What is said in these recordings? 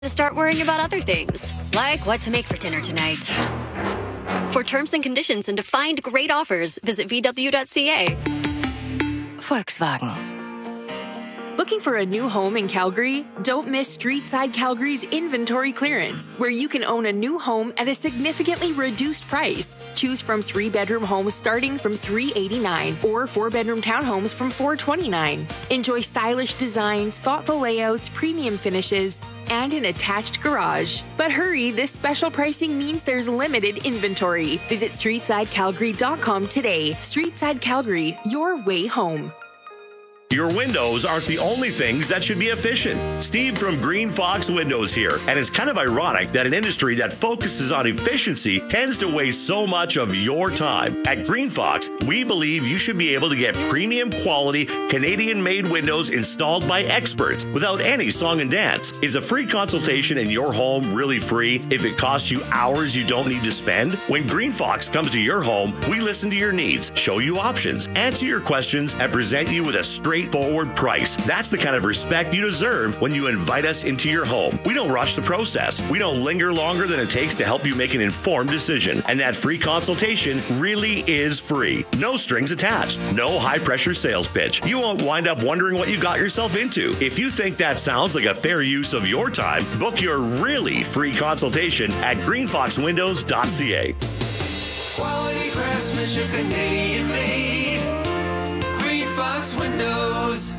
to start worrying about other things, like what to make for dinner tonight. For terms and conditions and to find great offers, visit VW.ca. Volkswagen. Looking for a new home in Calgary? Don't miss Streetside Calgary's inventory clearance, where you can own a new home at a significantly reduced price. Choose from 3-bedroom homes starting from $389 or 4-bedroom townhomes from $429. Enjoy stylish designs, thoughtful layouts, premium finishes, and an attached garage. But hurry, this special pricing means there's limited inventory. Visit StreetsideCalgary.com today. Streetside Calgary, your way home. Your windows aren't the only things that should be efficient. Steve from Green Fox Windows here. And it's kind of ironic that an industry that focuses on efficiency tends to waste so much of your time. At Green Fox, we believe you should be able to get premium quality Canadian-made windows installed by experts without any song and dance. Is a free consultation in your home really free if it costs you hours you don't need to spend? When Green Fox comes to your home, we listen to your needs, show you options, answer your questions, and present you with a straightforward price. That's the kind of respect you deserve when you invite us into your home. We don't rush the process. We don't linger longer than it takes to help you make an informed decision. And that free consultation really is free. No strings attached. No high-pressure sales pitch. You won't wind up wondering what you got yourself into. If you think that sounds like a fair use of your time, book your really free consultation at greenfoxwindows.ca. Quality craftsmanship, Canadian made. Green Fox Windows.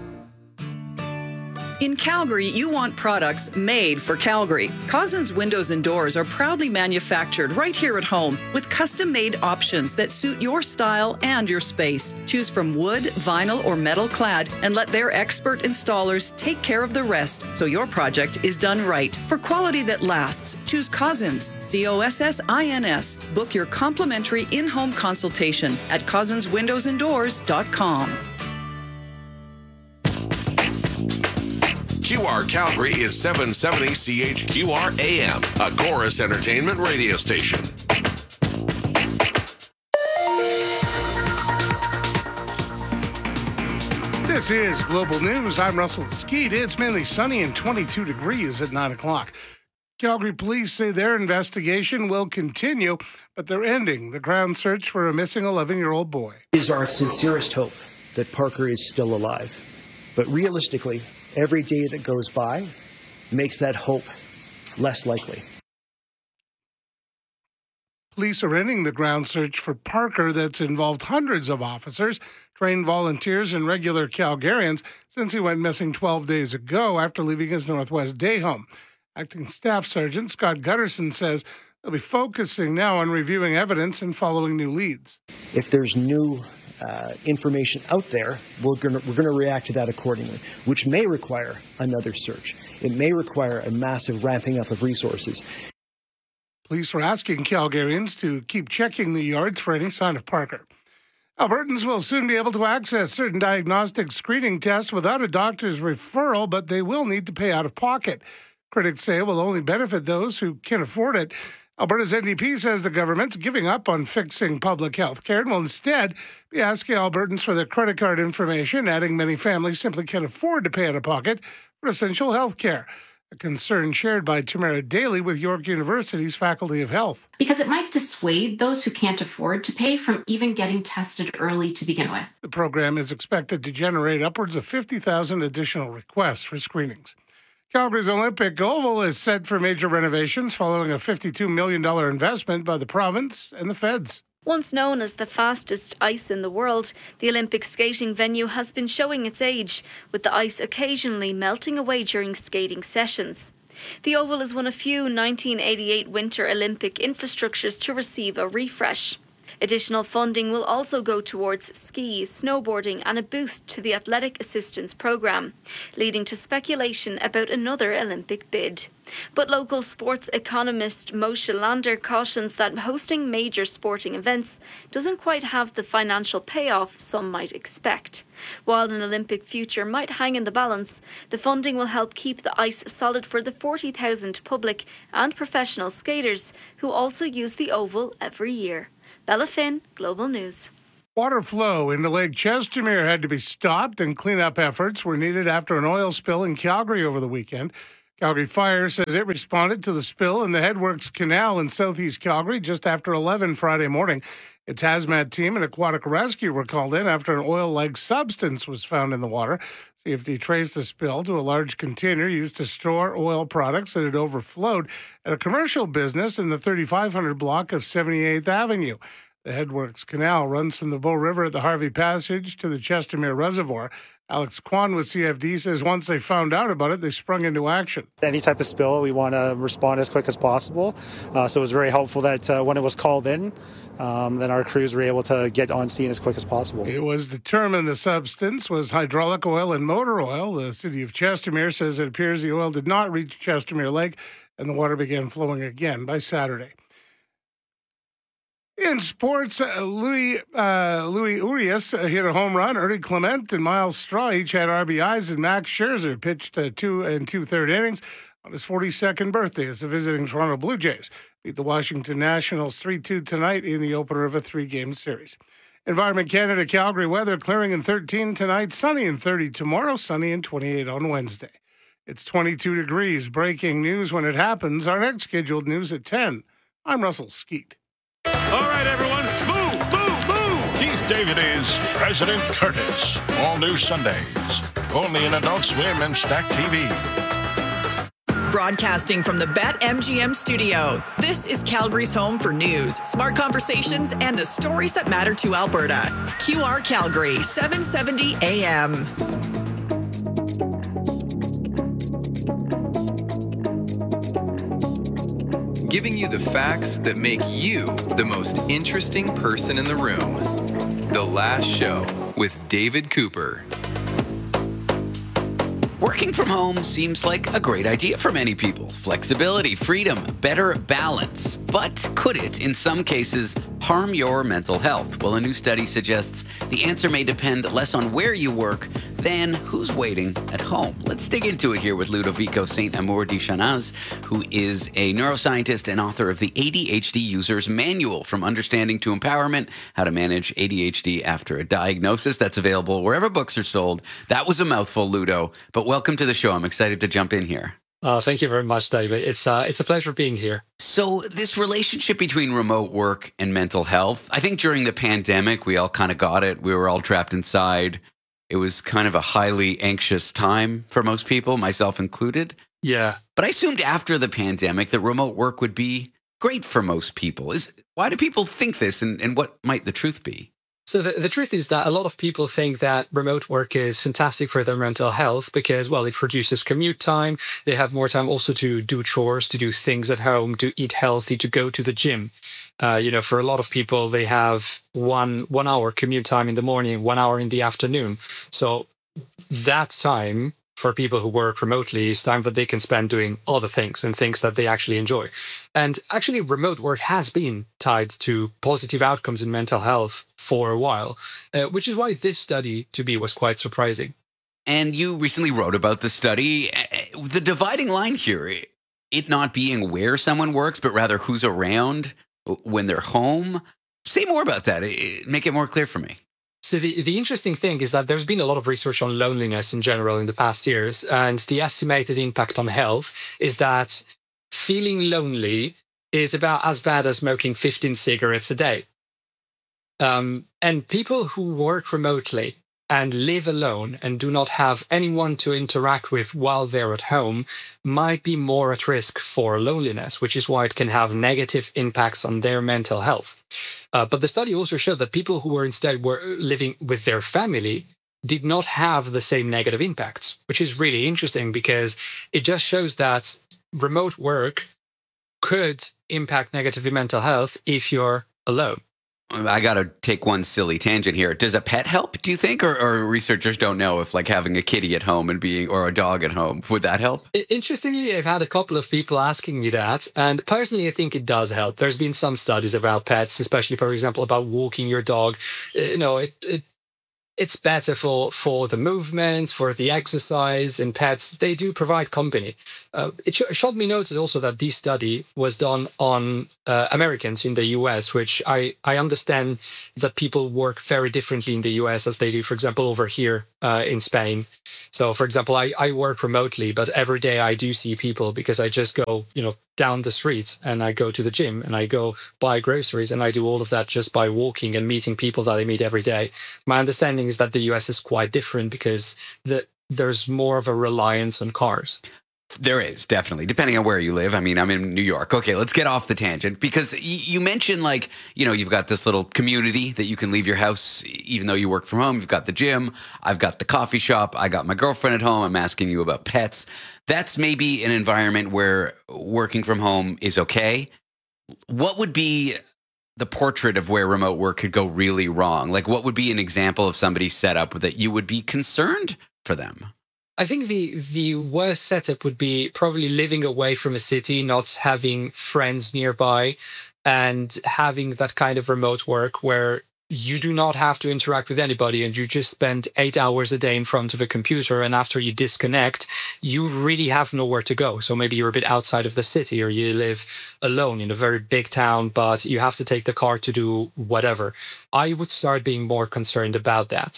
In Calgary, you want products made for Calgary. Cousins Windows and Doors are proudly manufactured right here at home with custom-made options that suit your style and your space. Choose from wood, vinyl, or metal clad and let their expert installers take care of the rest so your project is done right. For quality that lasts, choose Cousins, COSSINS. Book your complimentary in-home consultation at cousinswindowsanddoors.com. QR Calgary is 770 CHQR AM, a Chorus Entertainment radio station. This is Global News. I'm Russell Skeet. It's mainly sunny and 22 degrees at 9 o'clock. Calgary police say their investigation will continue, but they're ending the ground search for a missing 11-year-old boy. It is our sincerest hope that Parker is still alive. But realistically, every day that goes by makes that hope less likely. Police are ending the ground search for Parker that's involved hundreds of officers, trained volunteers, and regular Calgarians since he went missing 12 days ago after leaving his Northwest day home. Acting Staff Sergeant Scott Gutterson says they'll be focusing now on reviewing evidence and following new leads. If there's new information out there, we're going to react to that accordingly, which may require another search. It may require a massive ramping up of resources. Police are asking Calgarians to keep checking the yards for any sign of Parker. Albertans will soon be able to access certain diagnostic screening tests without a doctor's referral, but they will need to pay out of pocket. Critics say it will only benefit those who can afford it. Alberta's NDP says the government's giving up on fixing public health care and will instead be asking Albertans for their credit card information, adding many families simply can't afford to pay out of pocket for essential health care. A concern shared by Tamara Daly with York University's Faculty of Health. Because it might dissuade those who can't afford to pay from even getting tested early to begin with. The program is expected to generate upwards of 50,000 additional requests for screenings. Calgary's Olympic Oval is set for major renovations following a $52 million investment by the province and the feds. Once known as the fastest ice in the world, the Olympic skating venue has been showing its age, with the ice occasionally melting away during skating sessions. The Oval is one of few 1988 Winter Olympic infrastructures to receive a refresh. Additional funding will also go towards skis, snowboarding and a boost to the Athletic Assistance Programme, leading to speculation about another Olympic bid. But local sports economist Moshe Lander cautions that hosting major sporting events doesn't quite have the financial payoff some might expect. While an Olympic future might hang in the balance, the funding will help keep the ice solid for the 40,000 public and professional skaters who also use the Oval every year. Bella Finn, Global News. Water flow into Lake Chestermere had to be stopped and cleanup efforts were needed after an oil spill in Calgary over the weekend. Calgary Fire says it responded to the spill in the Headworks Canal in southeast Calgary just after 11 Friday morning. Its hazmat team and aquatic rescue were called in after an oil-like substance was found in the water. CFD traced the spill to a large container used to store oil products that had overflowed at a commercial business in the 3500 block of 78th Avenue. The Headworks Canal runs from the Bow River at the Harvey Passage to the Chestermere Reservoir. Alex Kwan with CFD says once they found out about it, they sprung into action. Any type of spill, we want to respond as quick as possible. So it was very helpful that when it was called in, then our crews were able to get on scene as quick as possible. It was determined the substance was hydraulic oil and motor oil. The city of Chestermere says it appears the oil did not reach Chestermere Lake and the water began flowing again by Saturday. In sports, Louis Urias hit a home run. Ernie Clement and Miles Straw each had RBIs, and Max Scherzer pitched 2 2/3 innings on his 42nd birthday as the visiting Toronto Blue Jays beat the Washington Nationals 3-2 tonight in the opener of a 3-game series. Environment Canada, Calgary weather clearing in 13 tonight, sunny and 30 tomorrow, sunny and 28 on Wednesday. It's 22 degrees. Breaking news when it happens. Our next scheduled news at 10. I'm Russell Skeet. All right, everyone, move, move, move! Keith David is President Curtis. All new Sundays. Only in Adult Swim and Stack TV. Broadcasting from the BetMGM studio, this is Calgary's home for news, smart conversations, and the stories that matter to Alberta. QR Calgary, 770 AM. Giving you the facts that make you the most interesting person in the room. The Last Show with David Cooper. Working from home seems like a great idea for many people. Flexibility, freedom, better balance. But could it, in some cases, harm your mental health? Well, a new study suggests the answer may depend less on where you work than who's waiting at home. Let's dig into it here with Ludovico Saint-Amour de Chanaz, who is a neuroscientist and author of the ADHD User's Manual, From Understanding to Empowerment, How to Manage ADHD After a Diagnosis. That's available wherever books are sold. That was a mouthful, Ludo, but welcome to the show. I'm excited to jump in here. Thank you very much, David. It's a pleasure being here. So this relationship between remote work and mental health, I think during the pandemic, we all kind of got it. We were all trapped inside. It was kind of a highly anxious time for most people, myself included. Yeah. But I assumed after the pandemic that remote work would be great for most people. Why do people think this, and what might the truth be? So the truth is that a lot of people think that remote work is fantastic for their mental health because, well, it reduces commute time. They have more time also to do chores, to do things at home, to eat healthy, to go to the gym. For a lot of people, they have one hour commute time in the morning, 1 hour in the afternoon. So that time for people who work remotely is time that they can spend doing other things and things that they actually enjoy. And actually, remote work has been tied to positive outcomes in mental health for a while, which is why this study, to me, was quite surprising. And you recently wrote about the study. The dividing line here, it not being where someone works, but rather who's around when they're home. Say more about that. Make it more clear for me. So the interesting thing is that there's been a lot of research on loneliness in general in the past years, and the estimated impact on health is that feeling lonely is about as bad as smoking 15 cigarettes a day. And people who work remotely and live alone and do not have anyone to interact with while they're at home might be more at risk for loneliness, which is why it can have negative impacts on their mental health. But the study also showed that people who were living with their family did not have the same negative impacts, which is really interesting because it just shows that remote work could impact negatively mental health if you're alone. I got to take one silly tangent here. Does a pet help, do you think? Or researchers don't know if like having a kitty at home or a dog at home, would that help? Interestingly, I've had a couple of people asking me that. And personally, I think it does help. There's been some studies about pets, especially, for example, about walking your dog. It's better for the movement, for the exercise, and pets, they do provide company. It should be noted also that this study was done on Americans in the US, which I understand that people work very differently in the US as they do, for example, over here in Spain. So, for example, I work remotely, but every day I do see people because I just go, down the street and I go to the gym and I go buy groceries, and I do all of that just by walking and meeting people that I meet every day. My understanding is that the US is quite different because there's more of a reliance on cars. There is, definitely, depending on where you live. I mean, I'm in New York. Okay, let's get off the tangent, because you mentioned, like, you've got this little community that you can leave your house even though you work from home. You've got the gym. I've got the coffee shop. I got my girlfriend at home. I'm asking you about pets. That's maybe an environment where working from home is okay. What would be the portrait of where remote work could go really wrong? Like, what would be an example of somebody's setup that you would be concerned for them? I think the worst setup would be probably living away from a city, not having friends nearby, and having that kind of remote work where you do not have to interact with anybody and you just spend 8 hours a day in front of a computer. And after you disconnect, you really have nowhere to go. So maybe you're a bit outside of the city, or you live alone in a very big town, but you have to take the car to do whatever. I would start being more concerned about that.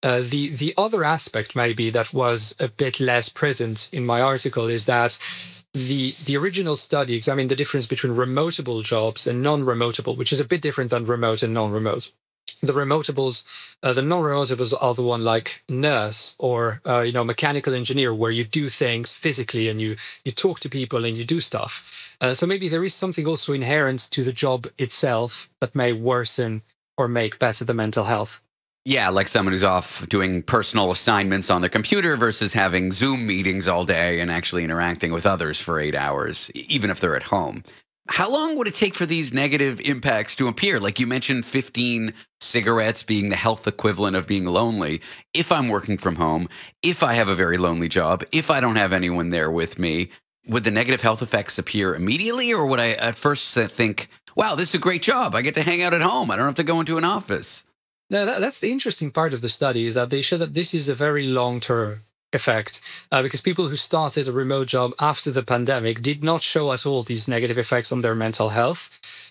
The other aspect maybe that was a bit less present in my article is that the original study examined the difference between remotable jobs and non-remotable, which is a bit different than remote and non-remote. The remotables, the non-remotables are the one like nurse or mechanical engineer, where you do things physically and you talk to people and you do stuff. So maybe there is something also inherent to the job itself that may worsen or make better the mental health. Yeah, like someone who's off doing personal assignments on their computer versus having Zoom meetings all day and actually interacting with others for 8 hours, even if they're at home. How long would it take for these negative impacts to appear? Like you mentioned, 15 cigarettes being the health equivalent of being lonely. If I'm working from home, if I have a very lonely job, if I don't have anyone there with me, would the negative health effects appear immediately? Or would I at first think, wow, this is a great job. I get to hang out at home. I don't have to go into an office. No, that's the interesting part of the study, is that they show that this is a very long-term effect, because people who started a remote job after the pandemic did not show at all these negative effects on their mental health.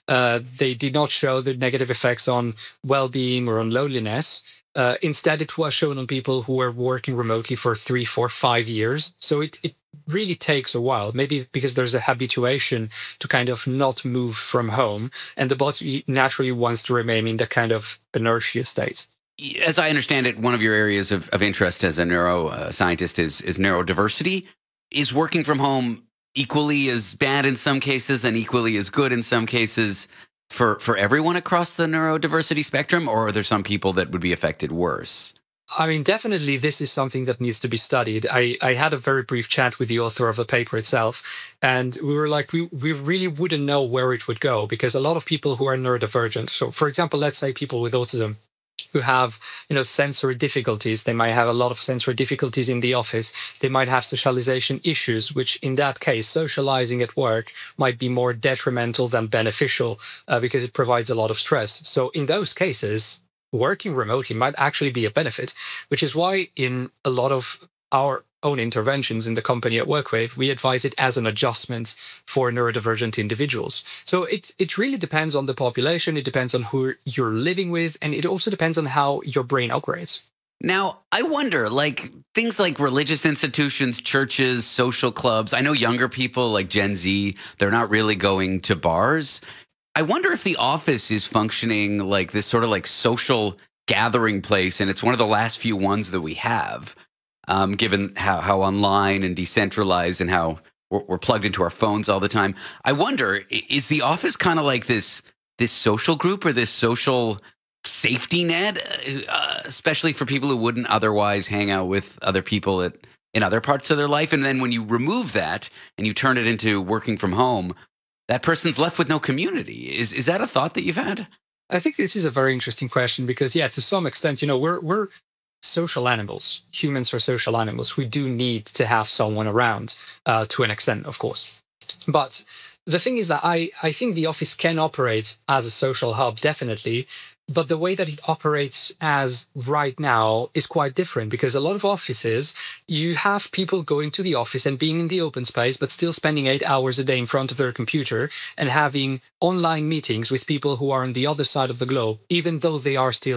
They did not show the negative effects on well-being or on loneliness. Instead, it was shown on people who were working remotely for 3, 4, 5 years. So it really takes a while, maybe because there's a habituation to kind of not move from home, and the body naturally wants to remain in that kind of inertia state. As I understand it, one of your areas of interest as a neuroscientist is neurodiversity. Is working from home equally as bad in some cases and equally as good in some cases for everyone across the neurodiversity spectrum, or are there some people that would be affected worse? I mean, definitely this is something that needs to be studied. I had a very brief chat with the author of the paper itself, and we were like, we really wouldn't know where it would go, because a lot of people who are neurodivergent, so for example, let's say people with autism, who have, sensory difficulties. They might have a lot of sensory difficulties in the office. They might have socialization issues, which in that case, socializing at work might be more detrimental than beneficial because it provides a lot of stress. So in those cases, working remotely might actually be a benefit, which is why in a lot of our own interventions in the company at WorkWave, we advise it as an adjustment for neurodivergent individuals. So it really depends on the population, it depends on who you're living with, and it also depends on how your brain operates. Now, I wonder, like things like religious institutions, churches, social clubs. I know younger people like Gen Z, they're not really going to bars. I wonder if the office is functioning like this sort of like social gathering place, and it's one of the last few ones that we have. Given how online and decentralized and how we're plugged into our phones all the time. I wonder, is the office kind of like this social group or this social safety net, especially for people who wouldn't otherwise hang out with other people in other parts of their life? And then when you remove that and you turn it into working from home, that person's left with no community. Is that a thought that you've had? I think this is a very interesting question because, yeah, to some extent, we're social animals. Humans are social animals. We do need to have someone around to an extent, of course. But the thing is that I think the office can operate as a social hub, definitely. But the way that it operates as right now is quite different, because a lot of offices, you have people going to the office and being in the open space, but still spending 8 hours a day in front of their computer and having online meetings with people who are on the other side of the globe, even though they are still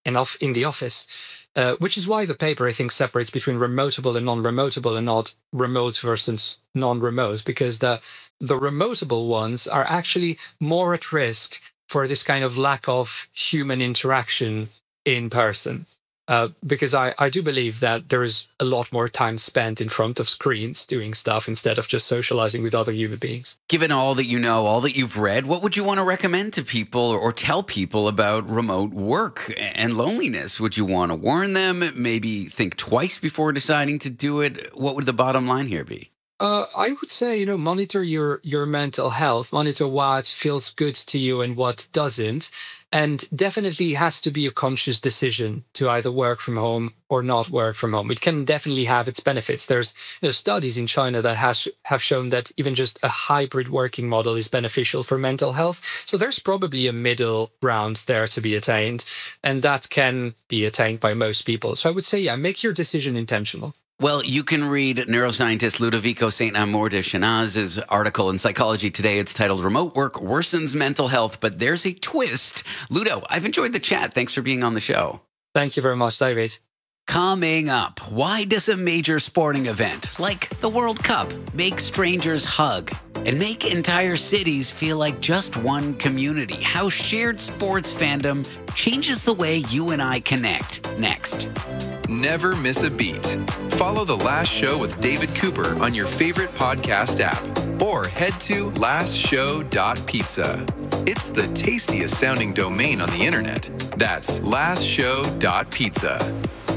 in the office, which is why the paper, I think, separates between remotable and non-remotable and not remote versus non-remote, because the remotable ones are actually more at risk for this kind of lack of human interaction in person. Because I do believe that there is a lot more time spent in front of screens doing stuff instead of just socializing with other human beings. Given all that you know, all that you've read, what would you want to recommend to people or tell people about remote work and loneliness? Would you want to warn them, maybe think twice before deciding to do it? What would the bottom line here be? I would say, monitor your mental health, monitor what feels good to you and what doesn't. And definitely has to be a conscious decision to either work from home or not work from home. It can definitely have its benefits. There's studies in China that have shown that even just a hybrid working model is beneficial for mental health. So there's probably a middle ground there to be attained, and that can be attained by most people. So I would say, make your decision intentional. Well, you can read neuroscientist Ludovico St. Amour de Chenaz's article in Psychology Today. It's titled Remote Work Worsens Mental Health, but there's a twist. Ludo, I've enjoyed the chat. Thanks for being on the show. Thank you very much, David. Coming up, why does a major sporting event like the World Cup make strangers hug and make entire cities feel like just one community? How shared sports fandom changes the way you and I connect. Next. Never miss a beat. Follow The Last Show with David Cooper on your favorite podcast app or head to lastshow.pizza. It's the tastiest sounding domain on the internet. That's lastshow.pizza.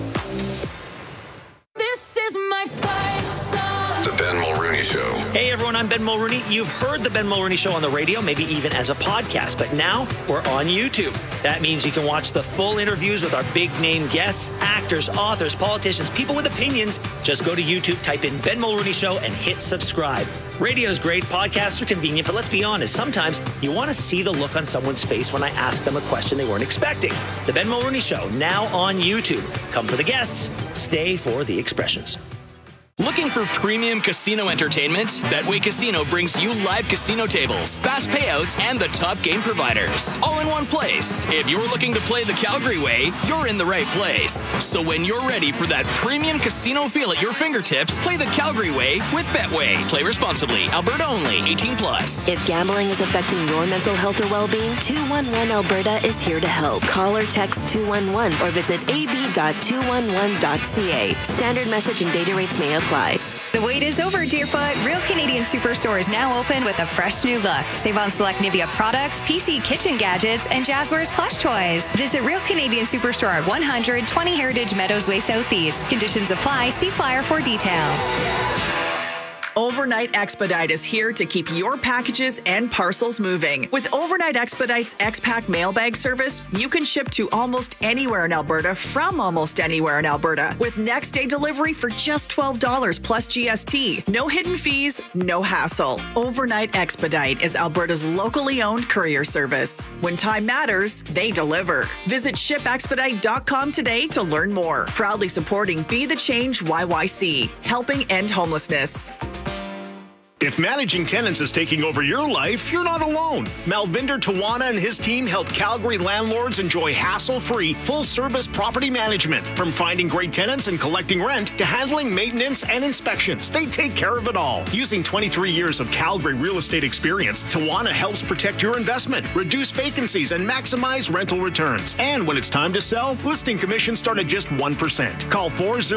This is my fight song. The Ben Mulrooney Show. Hey everyone, I'm Ben Mulrooney. You've heard the Ben Mulrooney Show on the radio, maybe even as a podcast, but now we're on YouTube. That means you can watch the full interviews with our big name guests, actors, authors, politicians, people with opinions. Just go to YouTube, type in Ben Mulrooney Show and hit subscribe. Radio's great, podcasts are convenient, but let's be honest, sometimes you want to see the look on someone's face when I ask them a question they weren't expecting. The Ben Mulrooney Show, now on YouTube. Come for the guests, stay for the expressions. Looking for premium casino entertainment? Betway Casino brings you live casino tables, fast payouts, and the top game providers, all in one place. If you're looking to play the Calgary way, you're in the right place. So when you're ready for that premium casino feel at your fingertips, play the Calgary way with Betway. Play responsibly. Alberta only. 18+. If gambling is affecting your mental health or well-being, 211 Alberta is here to help. Call or text 211 or visit ab.211.ca. Standard message and data rates may apply. The wait is over, Deerfoot. Real Canadian Superstore is now open with a fresh new look. Save on select Nivea products, PC kitchen gadgets, and Jazzwares plush toys. Visit Real Canadian Superstore at 120 Heritage Meadows Way Southeast. Conditions apply. See flyer for details. Overnight Expedite is here to keep your packages and parcels moving. With Overnight Expedite's X-Pack mailbag service, you can ship to almost anywhere in Alberta from almost anywhere in Alberta with next day delivery for just $12 plus GST. No hidden fees, no hassle. Overnight Expedite is Alberta's locally owned courier service. When time matters, they deliver. Visit shipexpedite.com today to learn more. Proudly supporting Be the Change YYC, helping end homelessness. If managing tenants is taking over your life, you're not alone. Malvinder Tawana and his team help Calgary landlords enjoy hassle-free, full-service property management. From finding great tenants and collecting rent to handling maintenance and inspections, they take care of it all. Using 23 years of Calgary real estate experience, Tawana helps protect your investment, reduce vacancies, and maximize rental returns. And when it's time to sell, listing commissions start at just 1%. Call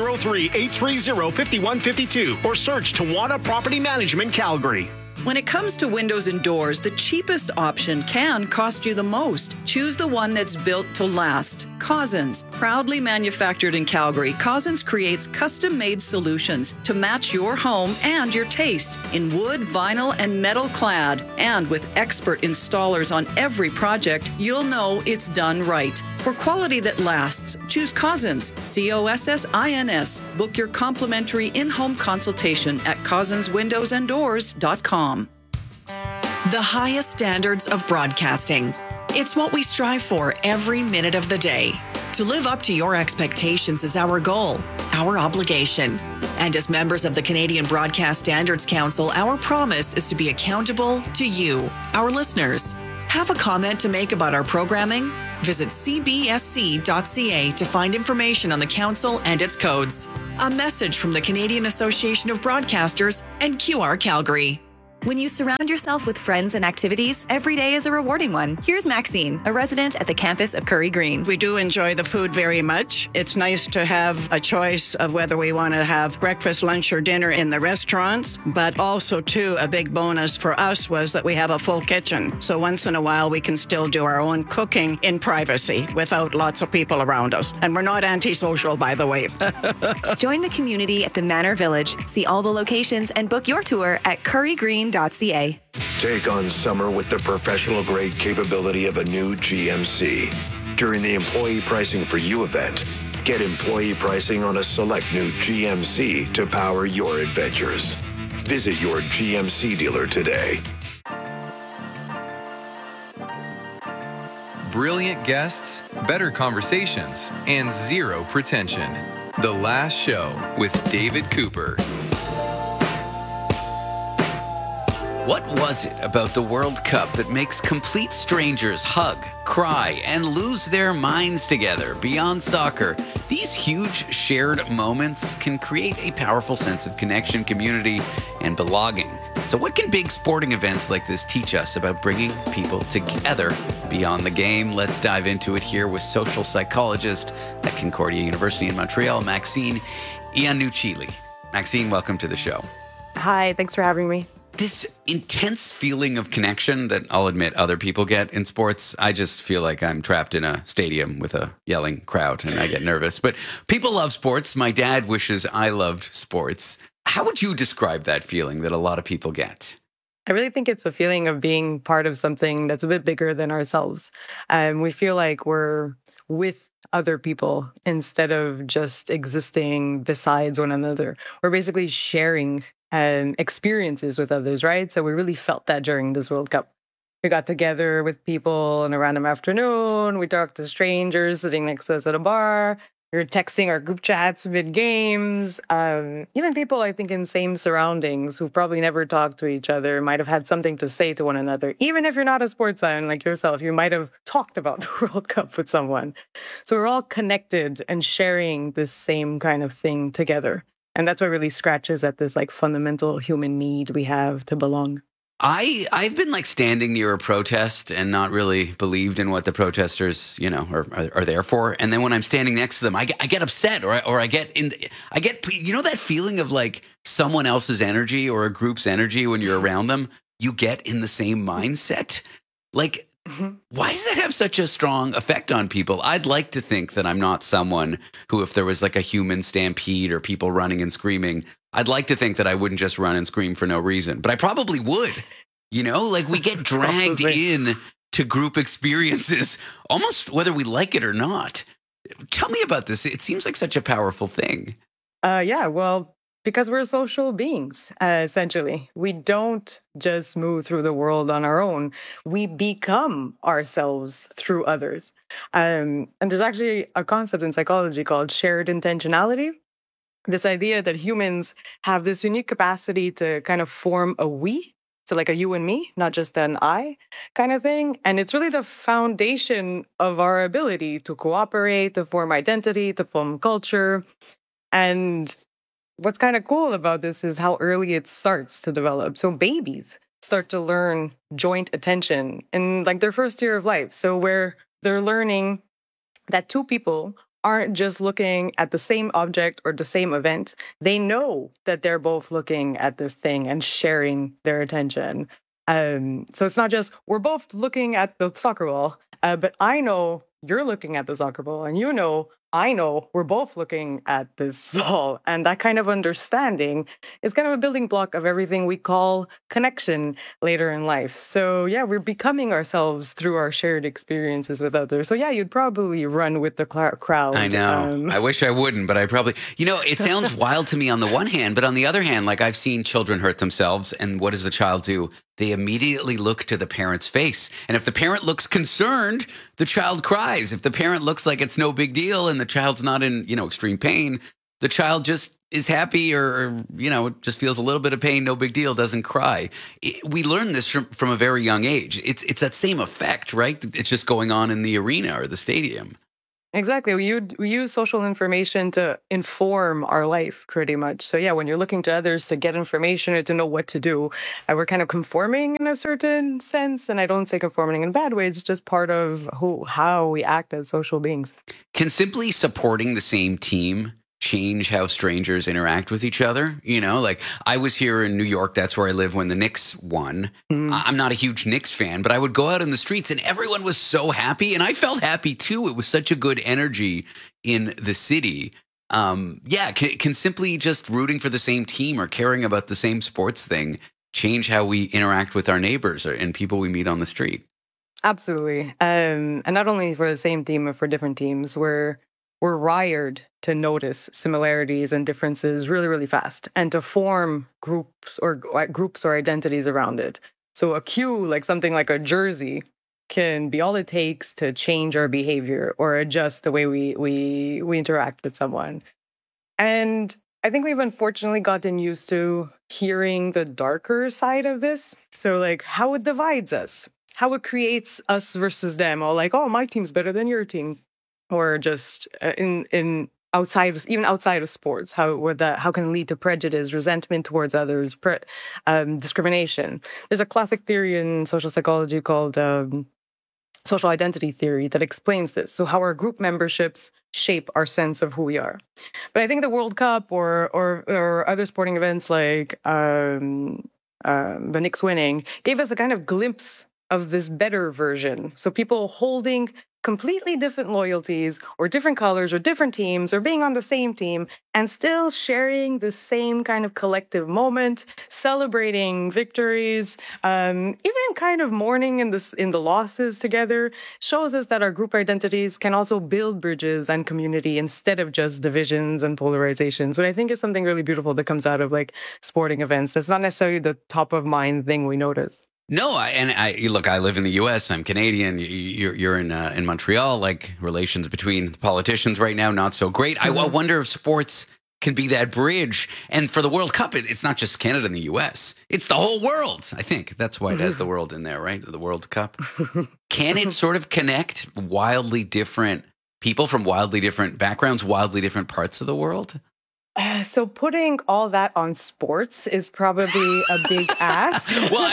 403-830-5152 or search Tawana Property Management Calgary. When it comes to windows and doors, the cheapest option can cost you the most. Choose the one that's built to last. Cousins, proudly manufactured in Calgary, Cousins creates custom-made solutions to match your home and your taste in wood, vinyl, and metal clad. And with expert installers on every project, you'll know it's done right. For quality that lasts, choose Cousins, COSSINS. Book your complimentary in-home consultation at cousinswindowsanddoors.com. The highest standards of broadcasting. It's what we strive for every minute of the day. To live up to your expectations is our goal, our obligation. And as members of the Canadian Broadcast Standards Council, our promise is to be accountable to you, our listeners. Have a comment to make about our programming? Visit cbsc.ca to find information on the Council and its codes. A message from the Canadian Association of Broadcasters and QR Calgary. When you surround yourself with friends and activities, every day is a rewarding one. Here's Maxine, a resident at the campus of Curry Green. We do enjoy the food very much. It's nice to have a choice of whether we want to have breakfast, lunch, or dinner in the restaurants. But also, too, a big bonus for us was that we have a full kitchen. So once in a while, we can still do our own cooking in privacy without lots of people around us. And we're not antisocial, by the way. Join the community at the Manor Village. See all the locations and book your tour at currygreen.ca. Take on summer with the professional-grade capability of a new GMC. During the Employee Pricing for You event, get employee pricing on a select new GMC to power your adventures. Visit your GMC dealer today. Brilliant guests, better conversations, and zero pretension. The Last Show with David Cooper. What was it about the World Cup that makes complete strangers hug, cry, and lose their minds together? Beyond soccer, these huge shared moments can create a powerful sense of connection, community, and belonging. So what can big sporting events like this teach us about bringing people together beyond the game? Let's dive into it here with social psychologist at Concordia University in Montreal, Maxine Iannucci. Maxine, welcome to the show. Hi, thanks for having me. This intense feeling of connection that I'll admit other people get in sports, I just feel like I'm trapped in a stadium with a yelling crowd and I get nervous. But people love sports. My dad wishes I loved sports. How would you describe that feeling that a lot of people get? I really think it's a feeling of being part of something that's a bit bigger than ourselves. We feel like we're with other people instead of just existing besides one another. We're basically sharing experiences with others, right? So we really felt that during this World Cup. We got together with people on a random afternoon. We talked to strangers sitting next to us at a bar. We were texting our group chats mid-games. Even people, I think, in same surroundings who've probably never talked to each other might have had something to say to one another. Even if you're not a sports fan like yourself, you might have talked about the World Cup with someone. So we're all connected and sharing this same kind of thing together. And that's what really scratches at this like fundamental human need we have to belong. I've been like standing near a protest and not really believed in what the protesters, are there for. And then when I'm standing next to them, I get upset or I get that feeling of like someone else's energy or a group's energy when you're around them. You get in the same mindset. Like, why does that have such a strong effect on people? I'd like to think that I'm not someone who, if there was like a human stampede or people running and screaming, I'd like to think that I wouldn't just run and scream for no reason, but I probably would. Like we get dragged in to group experiences, almost whether we like it or not. Tell me about this. It seems like such a powerful thing. Because we're social beings, essentially. We don't just move through the world on our own. We become ourselves through others. And there's actually a concept in psychology called shared intentionality. This idea that humans have this unique capacity to kind of form a we, so like a you and me, not just an I kind of thing. And it's really the foundation of our ability to cooperate, to form identity, to form culture. And what's kind of cool about this is how early it starts to develop. So babies start to learn joint attention in like their first year of life. So where they're learning that two people aren't just looking at the same object or the same event. They know that they're both looking at this thing and sharing their attention. So it's not just, we're both looking at the soccer ball, but I know you're looking at the soccer ball and I know we're both looking at this ball. And that kind of understanding is kind of a building block of everything we call connection later in life. So yeah, we're becoming ourselves through our shared experiences with others. So yeah, you'd probably run with the crowd. I know. I wish I wouldn't, but I probably, it sounds wild to me on the one hand, but on the other hand, like I've seen children hurt themselves. And what does the child do? They immediately look to the parent's face. And if the parent looks concerned, the child cries. If the parent looks like it's no big deal and the child's not in, extreme pain, the child just is happy or just feels a little bit of pain, no big deal, doesn't cry. We learn this from a very young age. It's that same effect, right? It's just going on in the arena or the stadium. Exactly. We use social information to inform our life pretty much. So yeah, when you're looking to others to get information or to know what to do, we're kind of conforming in a certain sense. And I don't say conforming in a bad way. It's just part of how we act as social beings. Can simply supporting the same team change how strangers interact with each other? Like I was here in New York, that's where I live, when the Knicks won. I'm not a huge Knicks fan, but I would go out in the streets and everyone was so happy, and I felt happy too. It was such a good energy in the city. Can simply just rooting for the same team or caring about the same sports thing change how we interact with our neighbors and people we meet on the street? Absolutely. And not only for the same team, but for different teams, we're wired to notice similarities and differences really, really fast and to form groups or identities around it. So a cue, like something like a jersey, can be all it takes to change our behavior or adjust the way we interact with someone. And I think we've unfortunately gotten used to hearing the darker side of this. So like how it divides us, how it creates us versus them, or like, oh, my team's better than your team. Or just outside of sports, how can it lead to prejudice, resentment towards others, discrimination? There's a classic theory in social psychology called social identity theory that explains this. So how our group memberships shape our sense of who we are. But I think the World Cup or other sporting events like the Knicks winning gave us a kind of glimpse of this better version. So people holding completely different loyalties or different colors or different teams or being on the same team and still sharing the same kind of collective moment, celebrating victories, even kind of mourning in the losses together, shows us that our group identities can also build bridges and community instead of just divisions and polarizations, which I think is something really beautiful that comes out of like sporting events. That's not necessarily the top of mind thing we notice. No, look, I live in the U.S. I'm Canadian. You're in Montreal. Like relations between politicians right now, not so great. Mm-hmm. I wonder if sports can be that bridge. And for the World Cup, it's not just Canada and the U.S. It's the whole world. I think that's why it has the world in there, right? The World Cup. Can it sort of connect wildly different people from wildly different backgrounds, wildly different parts of the world? So putting all that on sports is probably a big ask.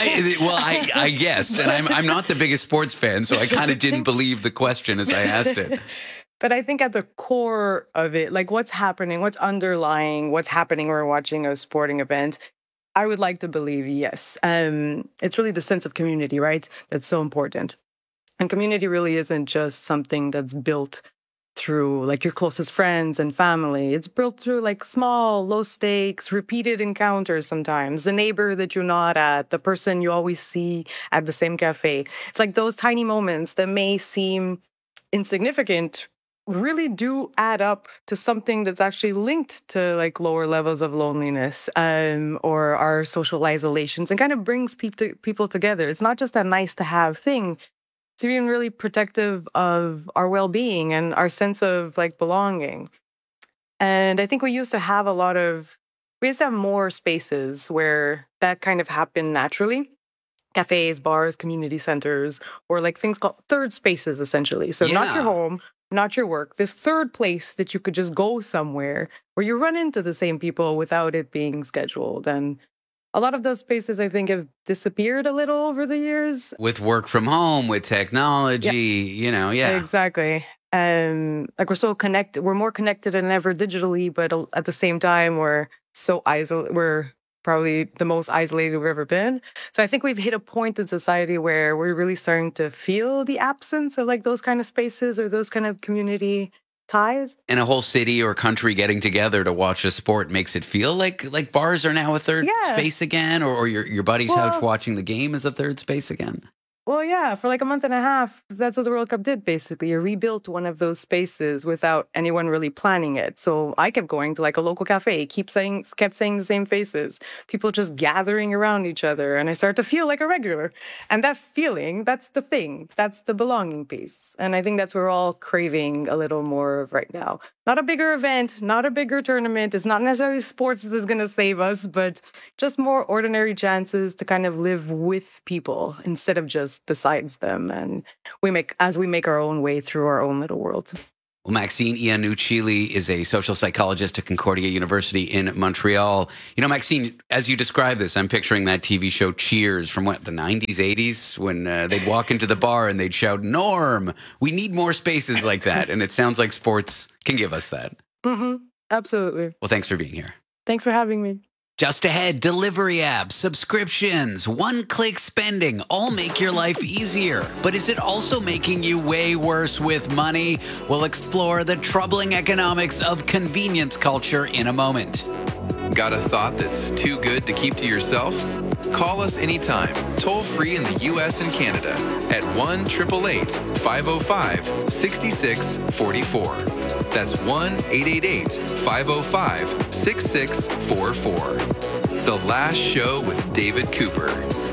I guess, and I'm not the biggest sports fan, so I kind of didn't believe the question as I asked it. But I think at the core of it, like what's happening, what's underlying, what's happening when we're watching a sporting event, I would like to believe yes. It's really the sense of community, right? That's so important. And community really isn't just something that's built through like your closest friends and family. It's built through like small, low stakes, repeated encounters sometimes. The neighbor that you nod at, the person you always see at the same cafe. It's like those tiny moments that may seem insignificant really do add up to something that's actually linked to like lower levels of loneliness or our social isolations and kind of brings people together. It's not just a nice to have thing. It's even really protective of our well-being and our sense of like belonging. And I think we used to have more spaces where that kind of happened naturally. Cafes, bars, community centers, or like things called third spaces, essentially. So not your home, not your work. This third place that you could just go somewhere where you run into the same people without it being scheduled. And a lot of those spaces, I think, have disappeared a little over the years. With work from home, with technology, Exactly. Like we're so connected. We're more connected than ever digitally, but at the same time, we're so isolated. We're probably the most isolated we've ever been. So I think we've hit a point in society where we're really starting to feel the absence of like those kind of spaces or those kind of community ties. And a whole city or country getting together to watch a sport makes it feel like bars are now a third space again, or your buddy's house watching the game is a third space again. Well, yeah, for like a month and a half, that's what the World Cup did, basically. You rebuilt one of those spaces without anyone really planning it. So I kept going to like a local cafe, kept saying the same faces, people just gathering around each other. And I started to feel like a regular. And that feeling, that's the thing. That's the belonging piece. And I think that's what we're all craving a little more of right now. Not a bigger event, not a bigger tournament. It's not necessarily sports that is going to save us, but just more ordinary chances to kind of live with people instead of just besides them, and we make our own way through our own little world. Well, Maxine Iannucci is a social psychologist at Concordia University in Montreal. You know, Maxine, as you describe this, I'm picturing that TV show Cheers from the 90s, 80s, when they'd walk into the bar and they'd shout, "Norm, we need more spaces like that." And it sounds like sports can give us that. Mm-hmm. Absolutely. Well, thanks for being here. Thanks for having me. Just ahead, delivery apps, subscriptions, one-click spending all make your life easier. But is it also making you way worse with money? We'll explore the troubling economics of convenience culture in a moment. Got a thought that's too good to keep to yourself? Call us anytime, toll-free in the U.S. and Canada at 1-888-505-6644. That's 1-888-505-6644. The Last Show with David Cooper.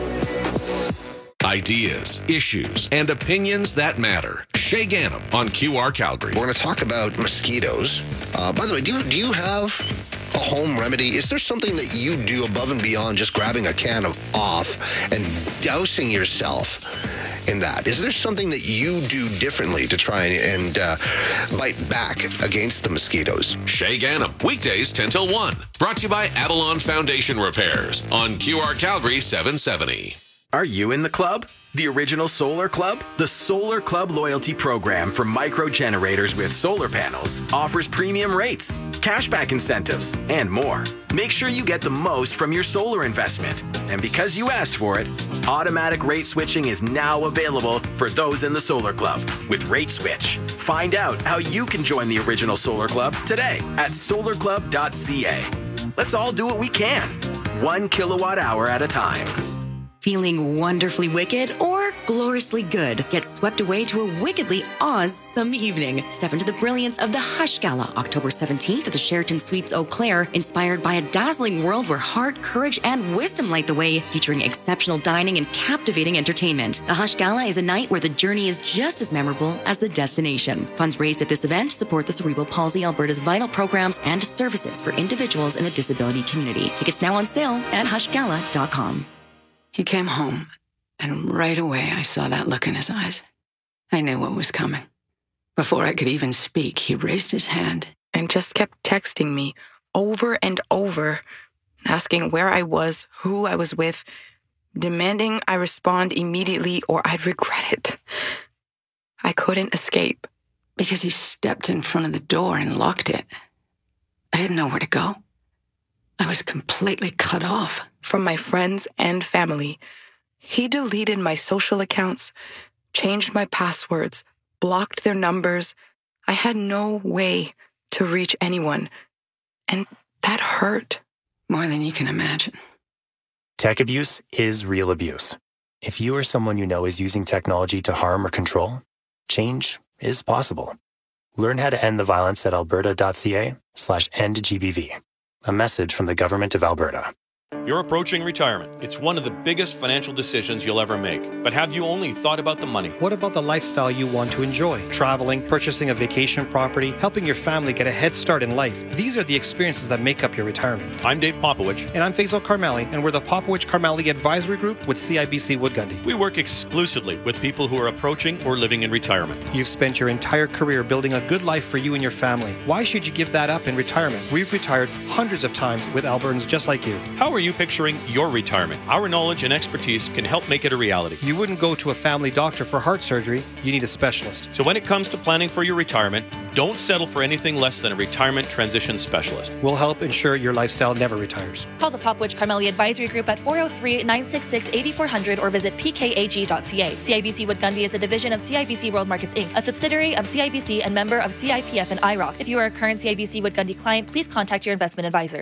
Ideas, issues, and opinions that matter. Shay Ganem on QR Calgary. We're going to talk about mosquitoes. By the way, do you have a home remedy? Is there something that you do above and beyond just grabbing a can of off and dousing yourself in that? Is there something that you do differently to try and bite back against the mosquitoes? Shay Ganem, weekdays 10 till 1. Brought to you by Avalon Foundation Repairs on QR Calgary 770. Are you in the club? The original Solar Club? The Solar Club loyalty program for micro generators with solar panels offers premium rates, cashback incentives, and more. Make sure you get the most from your solar investment. And because you asked for it, automatic rate switching is now available for those in the Solar Club with Rate Switch. Find out how you can join the original Solar Club today at solarclub.ca. Let's all do what we can, 1 kilowatt hour at a time. Feeling wonderfully wicked or gloriously good? Get swept away to a wickedly awesome evening. Step into the brilliance of the Hush Gala, October 17th at the Sheraton Suites Eau Claire, inspired by a dazzling world where heart, courage, and wisdom light the way, featuring exceptional dining and captivating entertainment. The Hush Gala is a night where the journey is just as memorable as the destination. Funds raised at this event support the Cerebral Palsy Alberta's vital programs and services for individuals in the disability community. Tickets now on sale at hushgala.com. He came home, and right away I saw that look in his eyes. I knew what was coming. Before I could even speak, he raised his hand and just kept texting me over and over, asking where I was, who I was with, demanding I respond immediately or I'd regret it. I couldn't escape. Because he stepped in front of the door and locked it. I had nowhere to go. I was completely cut off. From my friends and family. He deleted my social accounts, changed my passwords, blocked their numbers. I had no way to reach anyone. And that hurt. More than you can imagine. Tech abuse is real abuse. If you or someone you know is using technology to harm or control, change is possible. Learn how to end the violence at alberta.ca/endgbv. A message from the Government of Alberta. You're approaching retirement. It's one of the biggest financial decisions you'll ever make. But have you only thought about the money? What about the lifestyle you want to enjoy? Traveling, purchasing a vacation property, helping your family get a head start in life. These are the experiences that make up your retirement. I'm Dave Popowich. And I'm Faisal Karmali, and we're the Popowich Karmali Advisory Group with CIBC Wood Gundy. We work exclusively with people who are approaching or living in retirement. You've spent your entire career building a good life for you and your family. Why should you give that up in retirement? We've retired hundreds of times with Albertans just like you. How are you picturing your retirement? Our knowledge and expertise can help make it a reality. You wouldn't go to a family doctor for heart surgery. You need a specialist. So when it comes to planning for your retirement, don't settle for anything less than a retirement transition specialist. We'll help ensure your lifestyle never retires. Call the Popowich Karmali Advisory Group at 403-966-8400 or visit pkag.ca. CIBC Wood Gundy is a division of CIBC World Markets Inc., a subsidiary of CIBC and member of CIPF and IROC. If you are a current CIBC Wood Gundy client, please contact your investment advisor.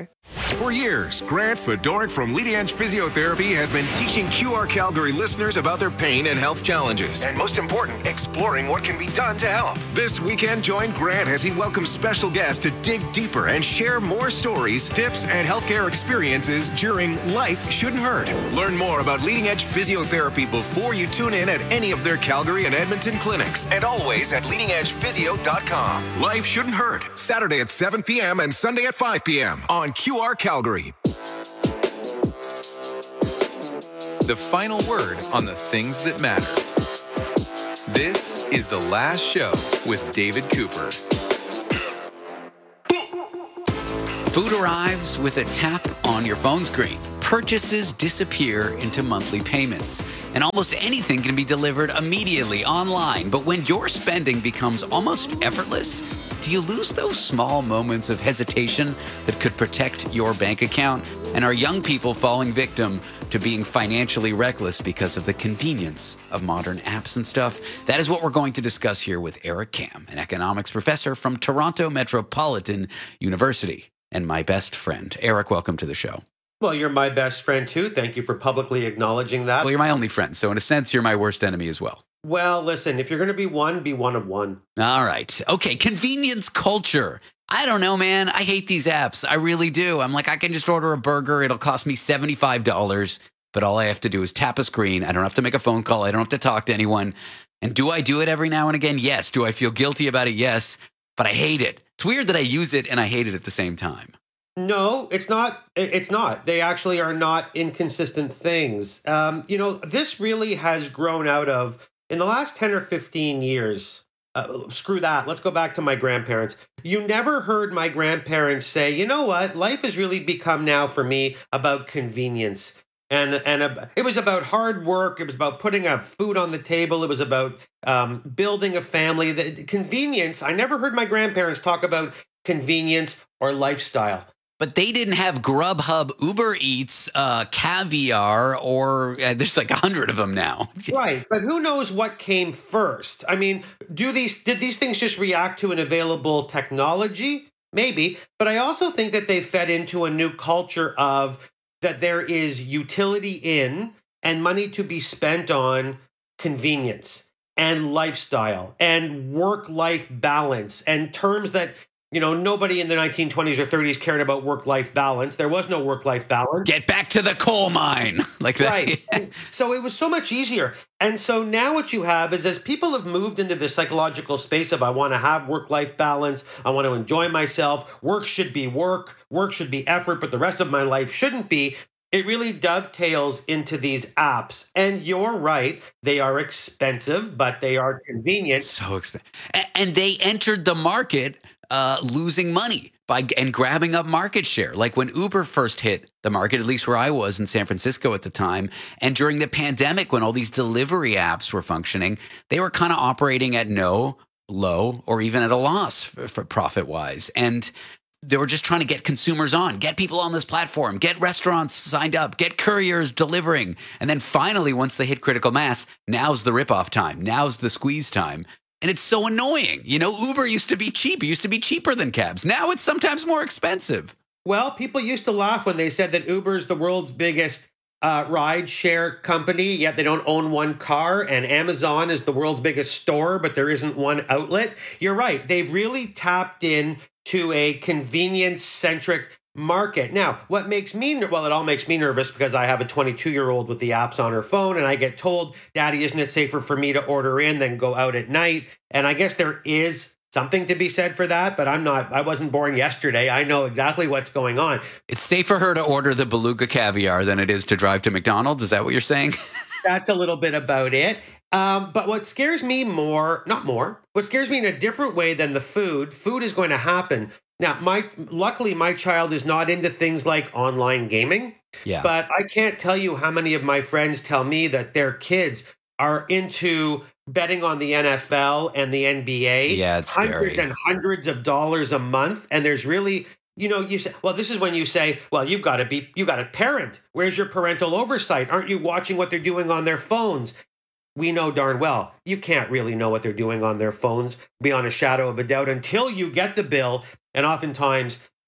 For years, Grant Fedorik from Leading Edge Physiotherapy has been teaching QR Calgary listeners about their pain and health challenges. And most important, exploring what can be done to help. This weekend, join Grant as he welcomes special guests to dig deeper and share more stories, tips, and healthcare experiences during Life Shouldn't Hurt. Learn more about Leading Edge Physiotherapy before you tune in at any of their Calgary and Edmonton clinics. And always at leadingedgephysio.com. Life Shouldn't Hurt. Saturday at 7 p.m. and Sunday at 5 p.m. on QR Calgary. The final word on the things that matter. This is The Last Show with David Cooper. Food arrives with a tap on your phone screen. Purchases disappear into monthly payments. And almost anything can be delivered immediately online. But when your spending becomes almost effortless, do you lose those small moments of hesitation that could protect your bank account? And are young people falling victim to being financially reckless because of the convenience of modern apps and stuff? That is what we're going to discuss here with Eric Kam, an economics professor from Toronto Metropolitan University, and my best friend. Eric, welcome to the show. Well, you're my best friend, too. Thank you for publicly acknowledging that. Well, you're my only friend, so in a sense, you're my worst enemy as well. Well, listen, if you're going to be one of one. All right. Okay, convenience culture. I don't know, man. I hate these apps. I really do. I'm like, I can just order a burger. It'll cost me $75, but all I have to do is tap a screen. I don't have to make a phone call. I don't have to talk to anyone. And do I do it every now and again? Yes. Do I feel guilty about it? Yes. But I hate it. It's weird that I use it and I hate it at the same time. No, it's not. It's not. They actually are not inconsistent things. This really has grown out of, in the last 10 or 15 years, screw that. Let's go back to my grandparents. You never heard my grandparents say, you know what, life has really become now for me about convenience. And it was about hard work. It was about putting up food on the table. It was about building a family. The convenience, I never heard my grandparents talk about convenience or lifestyle. But they didn't have Grubhub, Uber Eats, Caviar, or there's like 100 of them now. Right. But who knows what came first? I mean, did these things just react to an available technology? Maybe. But I also think that they fed into a new culture of that there is utility in and money to be spent on convenience and lifestyle and work-life balance and terms that, nobody in the 1920s or 30s cared about work-life balance. There was no work-life balance. Get back to the coal mine. Like that. Right. So it was so much easier. And so now what you have is as people have moved into this psychological space of I want to have work-life balance, I want to enjoy myself, work should be work should be effort, but the rest of my life shouldn't be. It really dovetails into these apps. And you're right, they are expensive, but they are convenient. So expensive. And they entered the market losing money and grabbing up market share. Like when Uber first hit the market, at least where I was in San Francisco at the time, and during the pandemic when all these delivery apps were functioning, they were kind of operating at low, or even at a loss for profit-wise. And they were just trying to get consumers on, get people on this platform, get restaurants signed up, get couriers delivering. And then finally, once they hit critical mass, now's the ripoff time. Now's the squeeze time. And it's so annoying. Uber used to be cheap. It used to be cheaper than cabs. Now it's sometimes more expensive. Well, people used to laugh when they said that Uber is the world's biggest ride share company, yet they don't own one car, and Amazon is the world's biggest store, but there isn't one outlet. You're right. They've really tapped in to a convenience-centric market. Now, what makes me, it all makes me nervous because I have a 22-year-old with the apps on her phone, and I get told, Daddy, isn't it safer for me to order in than go out at night? And I guess there is something to be said for that, but I wasn't born yesterday. I know exactly what's going on. It's safer for her to order the Beluga caviar than it is to drive to McDonald's. Is that what you're saying? That's a little bit about it. But what scares me what scares me in a different way than the food is going to happen. Now, luckily, my child is not into things like online gaming. Yeah. But I can't tell you how many of my friends tell me that their kids are into betting on the NFL and the NBA. Yeah, it's hundreds and hundreds of dollars a month. And there's really, you say, well, this is when you say, well, you got to parent. Where's your parental oversight? Aren't you watching what they're doing on their phones? We know darn well you can't really know what they're doing on their phones beyond a shadow of a doubt until you get the bill. And oftentimes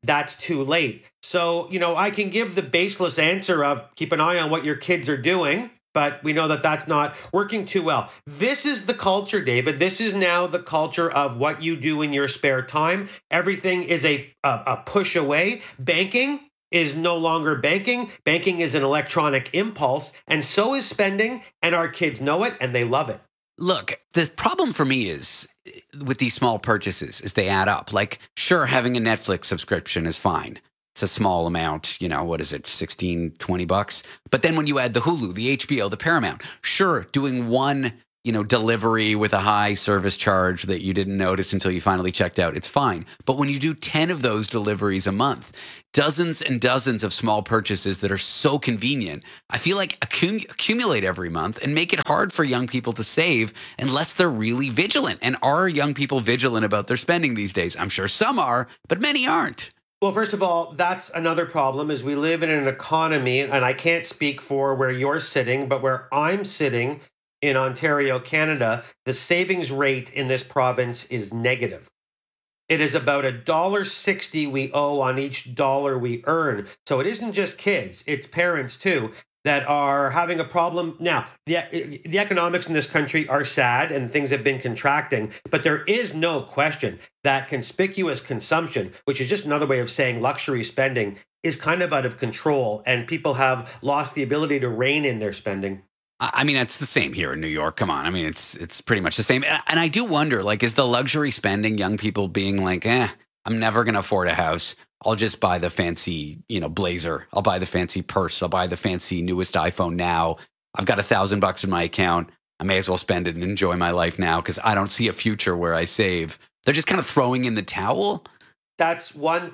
that's too late. So, I can give the baseless answer of keep an eye on what your kids are doing, but we know that that's not working too well. This is the culture, David. This is now the culture of what you do in your spare time. Everything is a push away. Banking is no longer banking. Banking is an electronic impulse, and so is spending, and our kids know it, and they love it. Look, the problem for me is with these small purchases is they add up. Like, sure, having a Netflix subscription is fine. It's a small amount, what is it, $16, $20? But then when you add the Hulu, the HBO, the Paramount, sure, doing one, delivery with a high service charge that you didn't notice until you finally checked out, it's fine. But when you do 10 of those deliveries a month, dozens and dozens of small purchases that are so convenient, I feel like accumulate every month and make it hard for young people to save unless they're really vigilant. And are young people vigilant about their spending these days? I'm sure some are, but many aren't. Well, first of all, that's another problem is we live in an economy, and I can't speak for where you're sitting, but where I'm sitting in Ontario, Canada, the savings rate in this province is negative. It is about $1.60 we owe on each dollar we earn. So it isn't just kids, it's parents too that are having a problem. Now, the economics in this country are sad and things have been contracting, but there is no question that conspicuous consumption, which is just another way of saying luxury spending, is kind of out of control, and people have lost the ability to rein in their spending. I mean, it's the same here in New York. Come on. I mean, it's pretty much the same. And I do wonder, like, is the luxury spending young people being like, I'm never going to afford a house. I'll just buy the fancy, blazer. I'll buy the fancy purse. I'll buy the fancy newest iPhone now. I've got $1,000 in my account. I may as well spend it and enjoy my life now because I don't see a future where I save. They're just kind of throwing in the towel. That's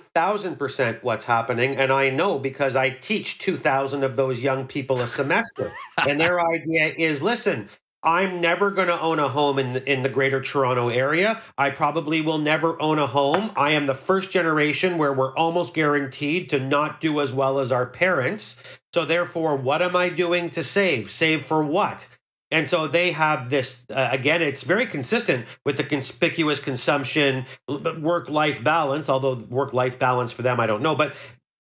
1,000% what's happening. And I know because I teach 2,000 of those young people a semester. And their idea is, listen, I'm never going to own a home in the greater Toronto area. I probably will never own a home. I am the first generation where we're almost guaranteed to not do as well as our parents. So therefore, what am I doing to save? Save for what? And so they have this, again, it's very consistent with the conspicuous consumption, work-life balance, although work-life balance for them, I don't know. But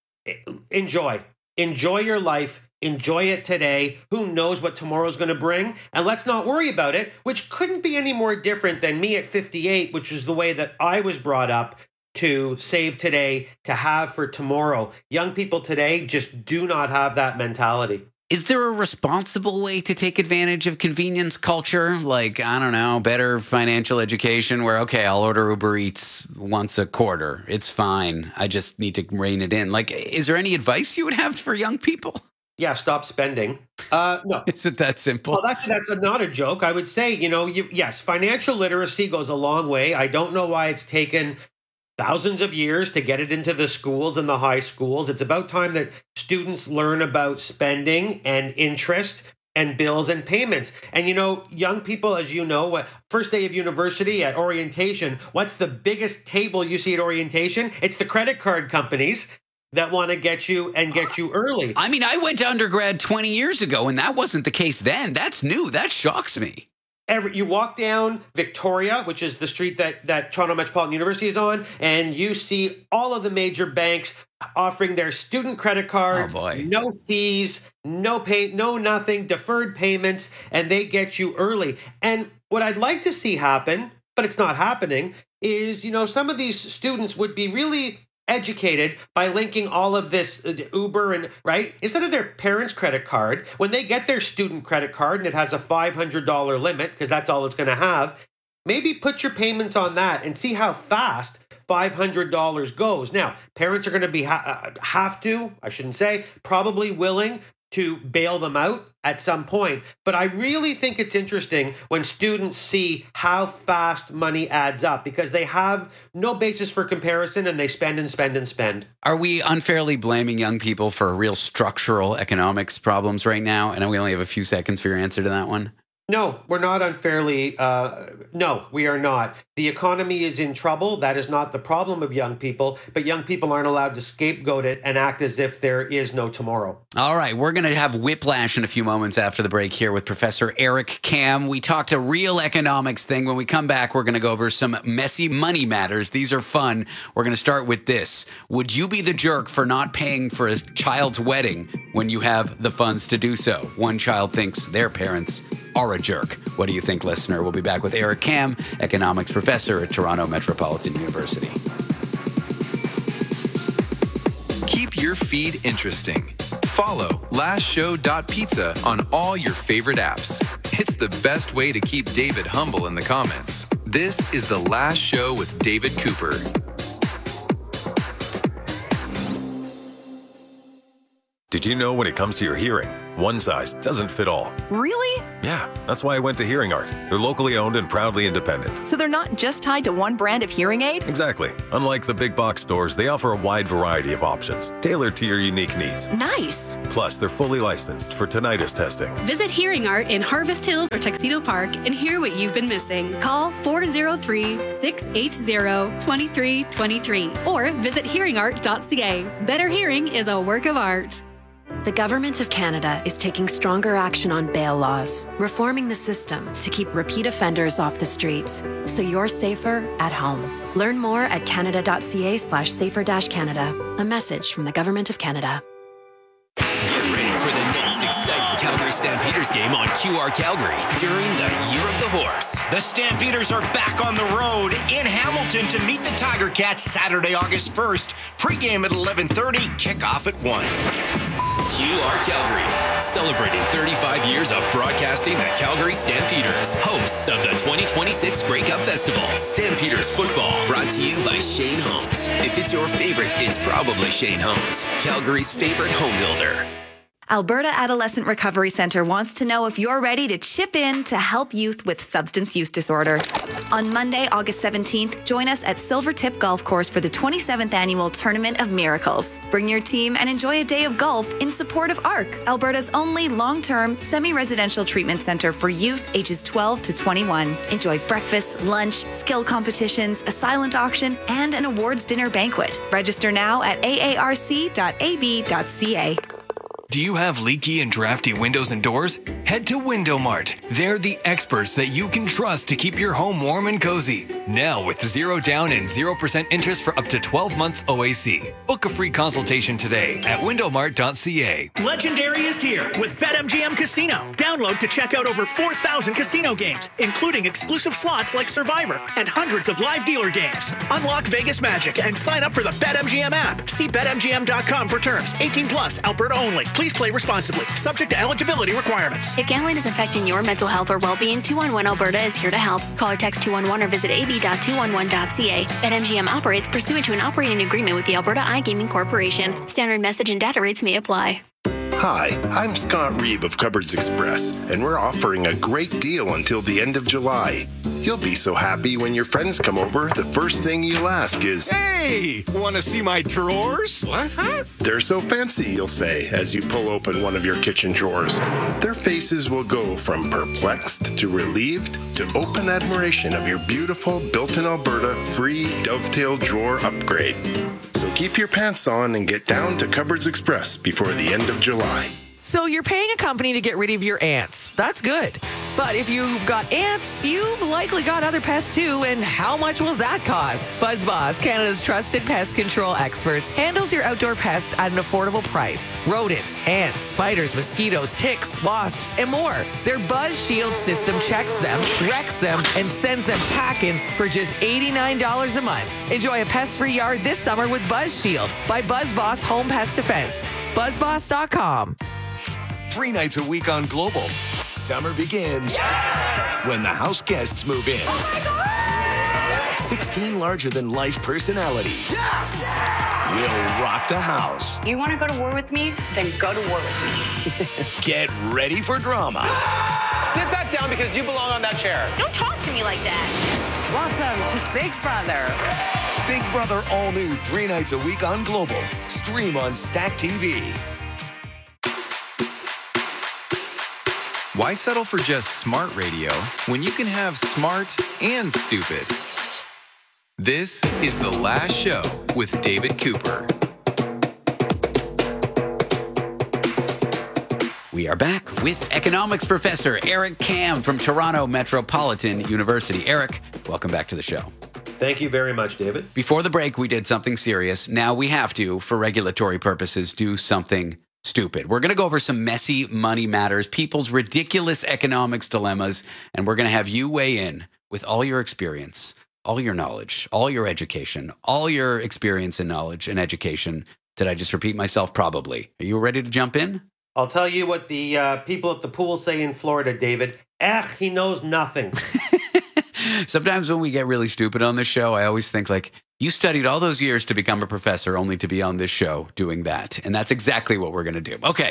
enjoy your life. Enjoy it today. Who knows what tomorrow's going to bring? And let's not worry about it, which couldn't be any more different than me at 58, which is the way that I was brought up to save today, to have for tomorrow. Young people today just do not have that mentality. Is there a responsible way to take advantage of convenience culture? Like, I don't know, better financial education where, okay, I'll order Uber Eats once a quarter. It's fine. I just need to rein it in. Like, is there any advice you would have for young people? Yeah, stop spending. No. Is it that simple? Well, that's not a joke. I would say, yes, financial literacy goes a long way. I don't know why it's taken thousands of years to get it into the schools and the high schools. It's about time that students learn about spending and interest and bills and payments. And, young people, as you know, first day of university at orientation, what's the biggest table you see at orientation? It's the credit card companies that want to get you early. I mean, I went to undergrad 20 years ago, and that wasn't the case then. That's new. That shocks me. You walk down Victoria, which is the street that Toronto Metropolitan University is on, and you see all of the major banks offering their student credit cards, no fees, no nothing, deferred payments, and they get you early. And what I'd like to see happen, but it's not happening, is, some of these students would be really educated by linking all of this Uber and right instead of their parents' credit card. When they get their student credit card and it has a $500 limit because that's all it's going to have, maybe put your payments on that and see how fast $500 goes. Now, parents are going to be probably willing to bail them out at some point. But I really think it's interesting when students see how fast money adds up because they have no basis for comparison and they spend and spend and spend. Are we unfairly blaming young people for real structural economics problems right now? And we only have a few seconds for your answer to that one. No, we're not unfairly. No, we are not. The economy is in trouble. That is not the problem of young people, but young people aren't allowed to scapegoat it and act as if there is no tomorrow. All right, we're going to have Whiplash in a few moments after the break here with Professor Eric Kam. We talked a real economics thing. When we come back, we're going to go over some messy money matters. These are fun. We're going to start with this. Would you be the jerk for not paying for a child's wedding when you have the funds to do so? One child thinks their parents are a jerk. What do you think, listener? We'll be back with Eric Kam, economics professor at Toronto Metropolitan University. Keep your feed interesting. Follow lastshow.pizza on all your favorite apps. It's the best way to keep David humble in the comments. This is The Last Show with David Cooper. Did you know when it comes to your hearing, one size doesn't fit all? Really? Yeah, that's why I went to Hearing Art. They're locally owned and proudly independent. So they're not just tied to one brand of hearing aid? Exactly. Unlike the big box stores, they offer a wide variety of options, tailored to your unique needs. Nice. Plus, they're fully licensed for tinnitus testing. Visit Hearing Art in Harvest Hills or Tuxedo Park and hear what you've been missing. Call 403-680-2323 or visit hearingart.ca. Better hearing is a work of art. The Government of Canada is taking stronger action on bail laws, reforming the system to keep repeat offenders off the streets, so you're safer at home. Learn more at canada.ca/safer-canada. A message from the Government of Canada. Get ready for the next exciting Calgary Stampeders game on QR Calgary during the Year of the Horse. The Stampeders are back on the road in Hamilton to meet the Tiger Cats Saturday, August 1st. Pre-game at 11:30, kickoff at 1. QR Calgary, celebrating 35 years of broadcasting the Calgary Stampeders, hosts of the 2026 Grey Cup Festival. Stampeders football, brought to you by Shane Homes. If it's your favorite, it's probably Shane Homes, Calgary's favorite home builder. Alberta Adolescent Recovery Centre wants to know if you're ready to chip in to help youth with substance use disorder. On Monday, August 17th, join us at Silvertip Golf Course for the 27th Annual Tournament of Miracles. Bring your team and enjoy a day of golf in support of ARC, Alberta's only long-term, semi-residential treatment centre for youth ages 12 to 21. Enjoy breakfast, lunch, skill competitions, a silent auction, and an awards dinner banquet. Register now at aarc.ab.ca. Do you have leaky and drafty windows and doors? Head to Window Mart. They're the experts that you can trust to keep your home warm and cozy. Now with 0 down and 0% interest for up to 12 months OAC. Book a free consultation today at windowmart.ca. Legendary is here with BetMGM Casino. Download to check out over 4,000 casino games, including exclusive slots like Survivor and hundreds of live dealer games. Unlock Vegas magic and sign up for the BetMGM app. See BetMGM.com for terms. 18 plus, Alberta only. Please play responsibly. Subject to eligibility requirements. If gambling is affecting your mental health or well-being, 211 Alberta is here to help. Call or text 211 or visit ab.211.ca. BetMGM operates pursuant to an operating agreement with the Alberta iGaming Corporation. Standard message and data rates may apply. Hi, I'm Scott Reeb of Cupboards Express, and we're offering a great deal until the end of July. You'll be so happy when your friends come over, the first thing you'll ask is, Hey, want to see my drawers? What? Huh? They're so fancy, you'll say, as you pull open one of your kitchen drawers. Their faces will go from perplexed to relieved to open admiration of your beautiful built-in Alberta free dovetail drawer upgrade. So keep your pants on and get down to Cupboards Express before the end of July. So you're paying a company to get rid of your ants. That's good. But if you've got ants, you've likely got other pests too, and how much will that cost? BuzzBoss, Canada's trusted pest control experts, handles your outdoor pests at an affordable price. Rodents, ants, spiders, mosquitoes, ticks, wasps, and more. Their Buzz Shield system checks them, wrecks them, and sends them packing for just $89 a month. Enjoy a pest-free yard this summer with Buzz Shield by BuzzBoss Home Pest Defense. BuzzBoss.com. 3 nights a week on Global. Summer begins when the house guests move in. 16 larger-than-life personalities will rock the house. You want to go to war with me? Then go to war with me. Get ready for drama. Sit back down because you belong on that chair. Don't talk to me like that. Welcome to Big Brother. Big Brother all new 3 nights a week on Global. Stream on Stack TV. Why settle for just smart radio when you can have smart and stupid? This is The Last Show with David Cooper. We are back with economics professor Eric Kam from Toronto Metropolitan University. Eric, welcome back to the show. Thank you very much, David. Before the break, we did something serious. Now we have to, for regulatory purposes, do something stupid. We're going to go over some messy money matters, people's ridiculous economics dilemmas, and we're going to have you weigh in with all your experience, all your knowledge, all your education, all your experience and knowledge and education. Did I just repeat myself? Probably. Are you ready to jump in? I'll tell you what the people at the pool say in Florida, David. He knows nothing. Sometimes when we get really stupid on this show, I always think like, you studied all those years to become a professor only to be on this show doing that. And that's exactly what we're going to do. Okay.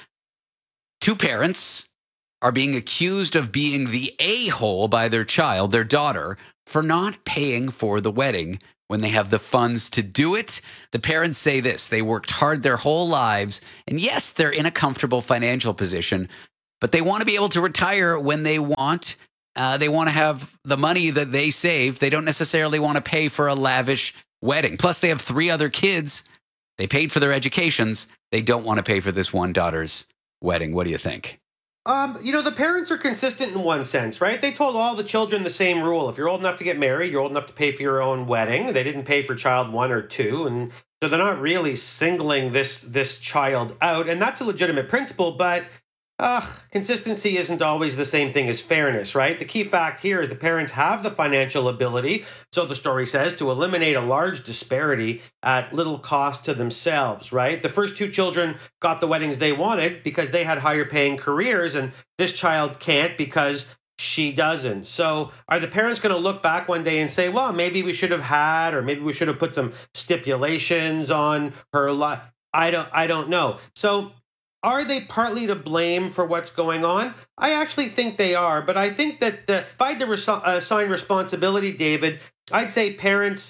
Two parents are being accused of being the a-hole by their child, their daughter, for not paying for the wedding when they have the funds to do it. The parents say this: they worked hard their whole lives, and yes, they're in a comfortable financial position, but they want to be able to retire when they want. They want to have the money that they saved. They don't necessarily want to pay for a lavish wedding. Plus, they have 3 other kids. They paid for their educations. They don't want to pay for this one daughter's wedding. What do you think? The parents are consistent in one sense, right? They told all the children the same rule. If you're old enough to get married, you're old enough to pay for your own wedding. They didn't pay for child 1 or 2. And so they're not really singling this child out. And that's a legitimate principle, but consistency isn't always the same thing as fairness, right? The key fact here is the parents have the financial ability, so the story says, to eliminate a large disparity at little cost to themselves, right? The first 2 children got the weddings they wanted because they had higher paying careers, and this child can't because she doesn't. So are the parents going to look back one day and say, well, maybe we should have had, or maybe we should have put some stipulations on her life? I don't know. So are they partly to blame for what's going on? I actually think they are, but I think that if I had to assign responsibility, David, I'd say parents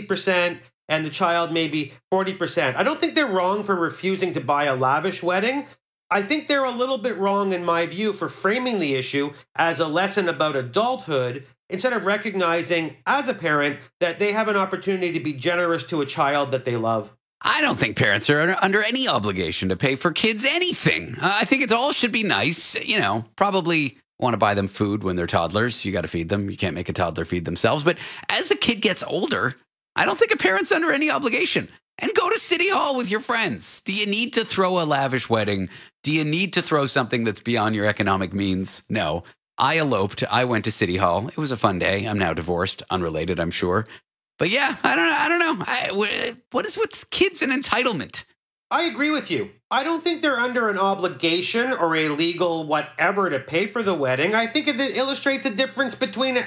60% and the child maybe 40%. I don't think they're wrong for refusing to buy a lavish wedding. I think they're a little bit wrong, in my view, for framing the issue as a lesson about adulthood instead of recognizing as a parent that they have an opportunity to be generous to a child that they love. I don't think parents are under any obligation to pay for kids anything. I think it all should be nice. Probably want to buy them food when they're toddlers. You got to feed them. You can't make a toddler feed themselves. But as a kid gets older, I don't think a parent's under any obligation. And go to City Hall with your friends. Do you need to throw a lavish wedding? Do you need to throw something that's beyond your economic means? No. I eloped. I went to City Hall. It was a fun day. I'm now divorced. Unrelated, I'm sure. But yeah, I don't know. What is with kids and entitlement? I agree with you. I don't think they're under an obligation or a legal whatever to pay for the wedding. I think it illustrates a difference between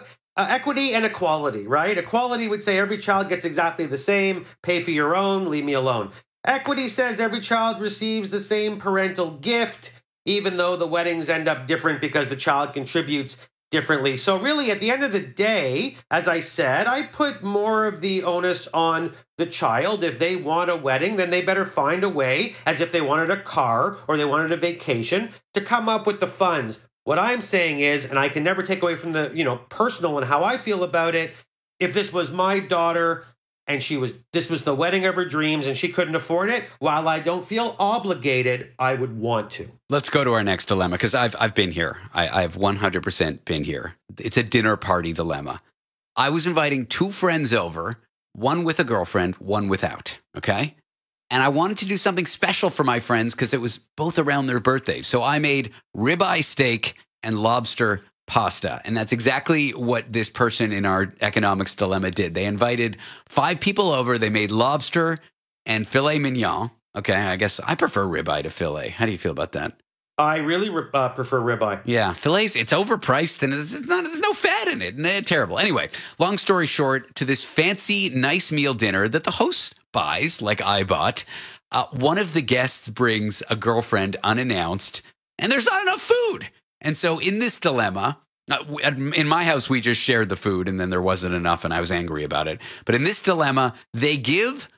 equity and equality, right? Equality would say every child gets exactly the same, pay for your own, leave me alone. Equity says every child receives the same parental gift, even though the weddings end up different because the child contributes differently. So really, at the end of the day, as I said, I put more of the onus on the child. If they want a wedding, then they better find a way, as if they wanted a car or they wanted a vacation, to come up with the funds. What I'm saying is, and I can never take away from the, personal and how I feel about it, if this was my daughter and this was the wedding of her dreams and she couldn't afford it, while I don't feel obligated, I would want to. Let's go to our next dilemma, because I've been here. I've 100% been here. It's a dinner party dilemma. I was inviting 2 friends over, one with a girlfriend, one without, okay? And I wanted to do something special for my friends because it was both around their birthdays. So I made ribeye steak and lobster pasta. And that's exactly what this person in our economics dilemma did. They invited 5 people over. They made lobster and filet mignon. Okay, I guess I prefer ribeye to filet. How do you feel about that? I really prefer ribeye. Yeah, fillets, it's overpriced and there's no fat in it. Terrible. Anyway, long story short, to this fancy, nice meal dinner that the host buys, like I bought, one of the guests brings a girlfriend unannounced, and there's not enough food. And so in this dilemma, in my house, we just shared the food and then there wasn't enough and I was angry about it. But in this dilemma, they give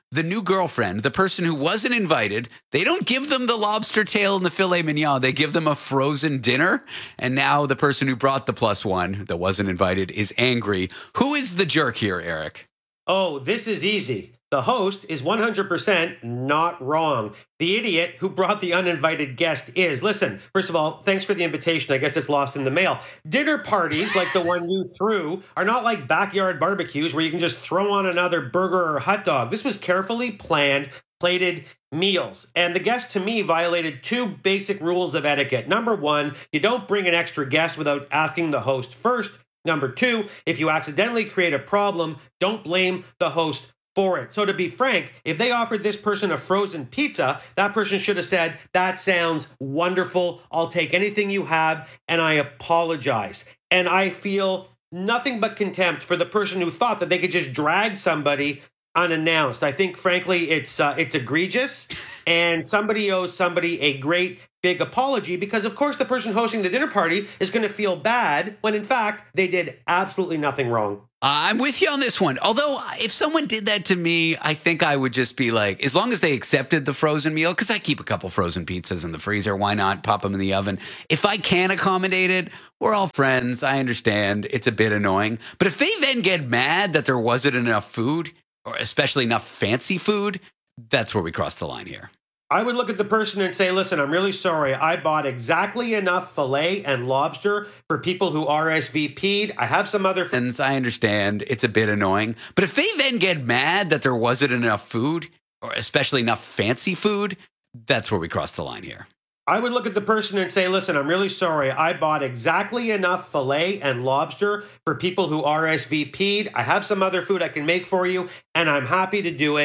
the new girlfriend, the person who wasn't invited, they don't give them the lobster tail and the filet mignon. They give them a frozen dinner. And now the person who brought the +1 that wasn't invited is angry. Who is the jerk here, Eric? Oh, this is easy. The host is 100% not wrong. The idiot who brought the uninvited guest is. Listen, first of all, thanks for the invitation. I guess it's lost in the mail. Dinner parties like the one you threw are not like backyard barbecues where you can just throw on another burger or hot dog. This was carefully planned, plated meals. And the guest, to me, violated 2 basic rules of etiquette. Number 1, you don't bring an extra guest without asking the host first. Number 2, if you accidentally create a problem, don't blame the host for it. So to be frank, if they offered this person a frozen pizza, that person should have said, that sounds wonderful. I'll take anything you have, and I apologize. And I feel nothing but contempt for the person who thought that they could just drag somebody unannounced. I think, frankly, it's egregious, and somebody owes somebody a great big apology because, of course, the person hosting the dinner party is going to feel bad when, in fact, they did absolutely nothing wrong. I'm with you on this one. Although, if someone did that to me, I think I would just be like, as long as they accepted the frozen meal, because I keep a couple frozen pizzas in the freezer, why not pop them in the oven? If I can accommodate it, we're all friends. I understand it's a bit annoying. But if they then get mad that there wasn't enough food, or especially enough fancy food, that's where we cross the line here. I would look at the person and say, listen, I'm really sorry. I bought exactly enough filet and lobster for people who RSVP'd. I have some other friends. I understand it's a bit annoying. But if they then get mad that there wasn't enough food, or especially enough fancy food, that's where we cross the line here. I would look at the person and say, listen, I'm really sorry. I bought exactly enough filet and lobster for people who RSVP'd. I have some other food I can make for you, and I'm happy to do it.